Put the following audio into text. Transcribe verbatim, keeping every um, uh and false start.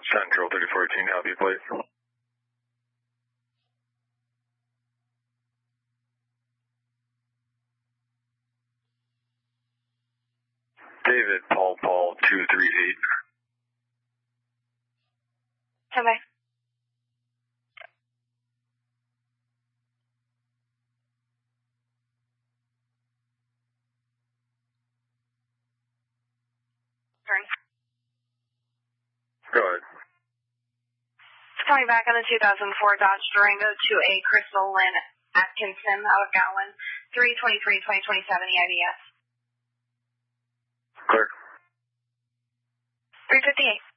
Central thirty fourteen, help you, please. David Paul Paul two three eight. Okay. Sorry. Go ahead. Coming back on the two thousand four Dodge Durango to a Crystal Lynn Atkinson out of Gowan, three twenty-three twenty twenty-seven E I D S. Clear. three fifty-eight.